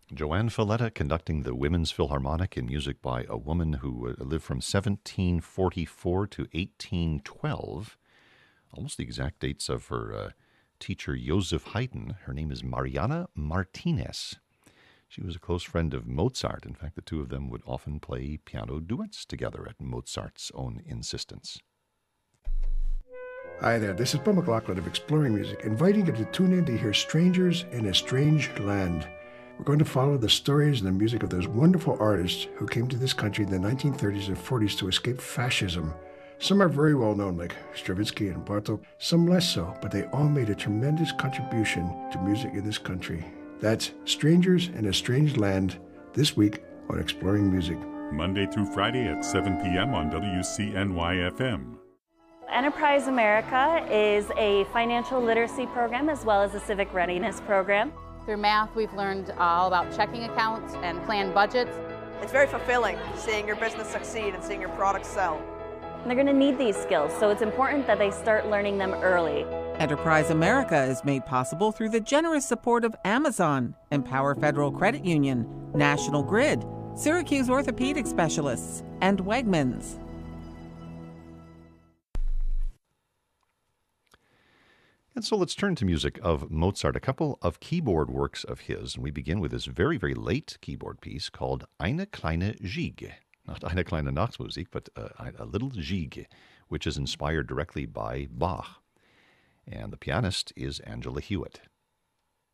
Joanne Falletta conducting the Women's Philharmonic in music by a woman who lived from 1744 to 1812. Almost the exact dates of her teacher Joseph Haydn. Her name is Mariana Martinez. She was a close friend of Mozart. In fact, the two of them would often play piano duets together at Mozart's own insistence. Hi there, this is Paul McLaughlin of Exploring Music, inviting you to tune in to hear Strangers in a Strange Land. We're going to follow the stories and the music of those wonderful artists who came to this country in the 1930s and 40s to escape fascism. Some are very well known, like Stravinsky and Bartók, some less so, but they all made a tremendous contribution to music in this country. That's Strangers in a Strange Land, this week on Exploring Music. Monday through Friday at 7 p.m. on WCNY-FM. Enterprise America is a financial literacy program as well as a civic readiness program. Through math, we've learned all about checking accounts and planned budgets. It's very fulfilling seeing your business succeed and seeing your products sell. And they're going to need these skills, so it's important that they start learning them early. Enterprise America is made possible through the generous support of Amazon, Empower Federal Credit Union, National Grid, Syracuse Orthopedic Specialists, and Wegmans. And so let's turn to music of Mozart, a couple of keyboard works of his. And we begin with this very, very late keyboard piece called Eine kleine Gigue. Not Eine kleine Nachtmusik, but a little Gigue, which is inspired directly by Bach. And the pianist is Angela Hewitt.